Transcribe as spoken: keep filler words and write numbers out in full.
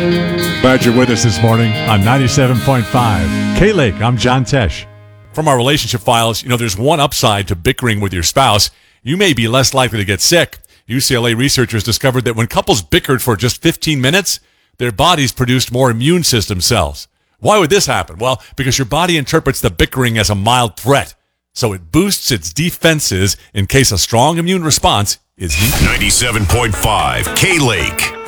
Glad you're with us this morning on ninety-seven point five K-Lake. I'm John Tesh. From our relationship files, you know, there's one upside to bickering with your spouse. You may be less likely to get sick. U C L A researchers discovered that when couples bickered for just fifteen minutes, their bodies produced more immune system cells. Why would this happen? Well, because your body interprets the bickering as a mild threat, so it boosts its defenses in case a strong immune response is needed. ninety-seven point five K-Lake.